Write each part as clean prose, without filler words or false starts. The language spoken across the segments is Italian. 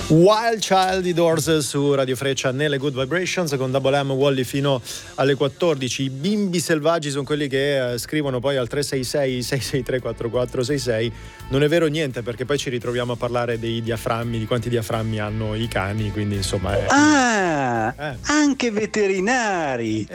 Wild Child di Doors su Radio Freccia nelle Good Vibrations con Double M Wally fino alle 14. I bimbi selvaggi sono quelli che scrivono poi al 366 663 4466. Non è vero niente, perché poi ci ritroviamo a parlare dei diaframmi, di quanti diaframmi hanno i cani, quindi insomma anche veterinari.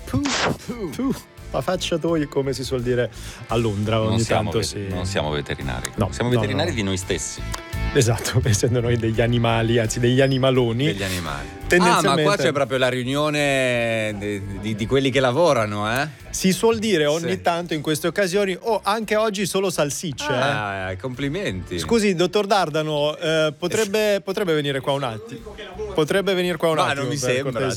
La faccia tu, come si suol dire a Londra ogni tanto. Non siamo veterinari, no, siamo veterinari di noi stessi. Esatto, essendo noi degli animali, anzi degli animaloni. Degli animali. Ma qua c'è proprio la riunione di quelli che lavorano, eh? Si suol dire ogni tanto in queste occasioni, anche oggi solo salsicce. Complimenti. Scusi, dottor Dardano, potrebbe venire qua un attimo? Potrebbe venire qua un attimo? Ma non mi sembra,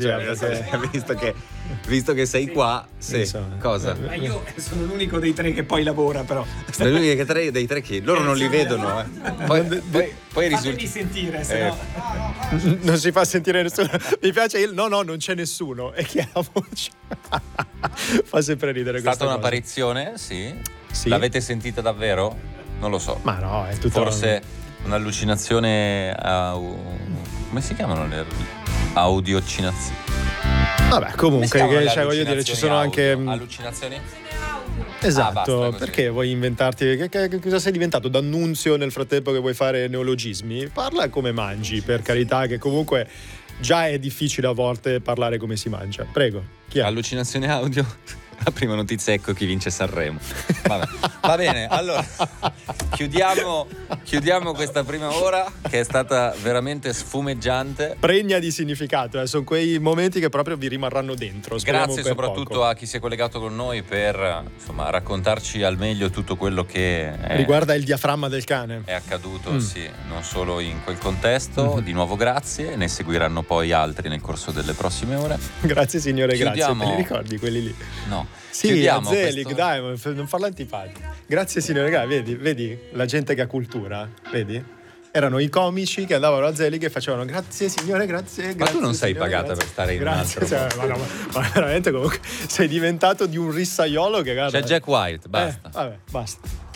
visto che sei qua, cosa? Ma io sono l'unico dei tre che poi lavora, però. Sei l'unico dei tre che loro non li vedono, Poi fatemi sentire, se no. Non si fa sentire nessuno. Mi piace no, non c'è nessuno. E chi ha la voce? Fa sempre ridere questa cosa. È stata un'apparizione? Sì. L'avete sentita davvero? Non lo so. Ma no, è tutto. Forse un'allucinazione come si chiamano le audiocinazioni? Vabbè, comunque, voglio dire, ci sono anche allucinazioni? Esatto, basta, perché vuoi inventarti? Cosa sei diventato? D'annunzio nel frattempo che vuoi fare neologismi? Parla come mangi, per carità, che comunque già è difficile a volte parlare come si mangia. Prego, chi è? Allucinazione audio? La prima notizia, ecco chi vince Sanremo. Vabbè. Va bene, allora chiudiamo questa prima ora, che è stata veramente sfumeggiante, pregna di significato, sono quei momenti che proprio vi rimarranno dentro. Grazie soprattutto a chi si è collegato con noi per raccontarci al meglio tutto quello che riguarda il diaframma del cane. È accaduto, sì, non solo in quel contesto. Di nuovo grazie, ne seguiranno poi altri nel corso delle prossime ore. Grazie signore, grazie. Te li ricordi quelli lì? No. Sì, a Zelig, dai, non farlo antipatico. Grazie signore, vedi la gente che ha cultura, vedi? Erano i comici che andavano a Zelig e facevano grazie signore, grazie. Ma tu non sei pagata per stare in un altro ma veramente comunque sei diventato di un rissaiolo che c'è Jack White, basta. Vabbè, basta.